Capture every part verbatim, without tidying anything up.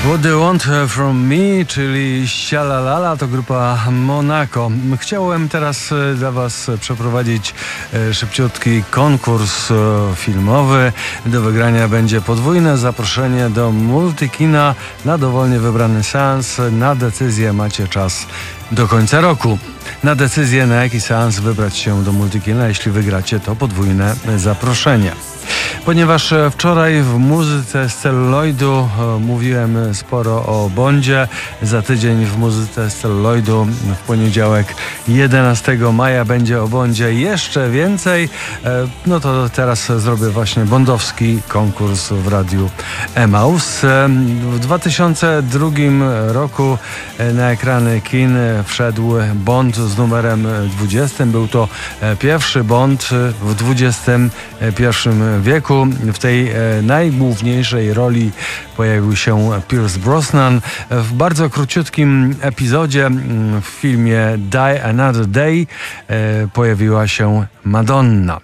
What They Want From Me, czyli Sialalala, to grupa Monaco. Chciałem teraz dla Was przeprowadzić szybciutki konkurs filmowy. Do wygrania będzie podwójne zaproszenie do Multikina na dowolnie wybrany seans. Na decyzję macie czas do końca roku. Na decyzję, na jaki seans wybrać się do Multikina, jeśli wygracie, to podwójne zaproszenie. Ponieważ wczoraj w muzyce z celuloidu mówiłem sporo o Bondzie, za tydzień w muzyce z celuloidu w poniedziałek jedenastego maja będzie o Bondzie jeszcze więcej, no to teraz zrobię właśnie bondowski konkurs w radiu Emaus. W dwa tysiące drugim roku na ekrany kin wszedł Bond z numerem dwudziestym. Był to pierwszy Bond w dwudziestym pierwszym wieku. W tej e, najgłówniejszej roli pojawił się Pierce Brosnan. W bardzo króciutkim epizodzie w filmie Die Another Day e, pojawiła się Madonna.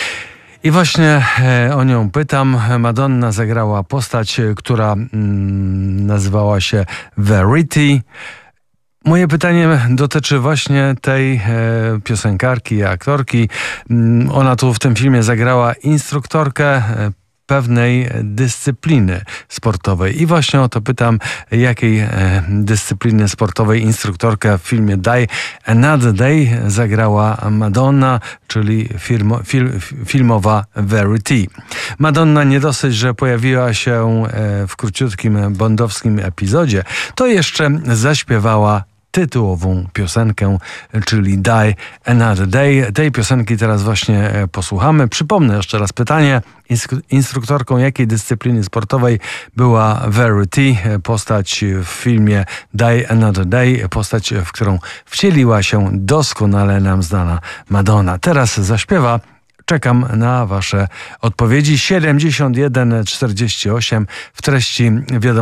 I właśnie e, o nią pytam. Madonna zagrała postać, która mm, nazywała się Verity. Moje pytanie dotyczy właśnie tej e, piosenkarki, aktorki. Ona tu w tym filmie zagrała instruktorkę e, pewnej dyscypliny sportowej. I właśnie o to pytam, jakiej e, dyscypliny sportowej instruktorkę w filmie Die Another Day zagrała Madonna, czyli firmo, fil, filmowa Verity. Madonna nie dosyć, że pojawiła się e, w króciutkim bondowskim epizodzie, to jeszcze zaśpiewała tytułową piosenkę, czyli Die Another Day. Tej piosenki teraz właśnie posłuchamy. Przypomnę jeszcze raz pytanie. Instruktorką jakiej dyscypliny sportowej była Verity? Postać w filmie Die Another Day. Postać, w którą wcieliła się doskonale nam znana Madonna. Teraz zaśpiewa. Czekam na Wasze odpowiedzi. siedemdziesiąt jeden czterdzieści osiem w treści wiadomości.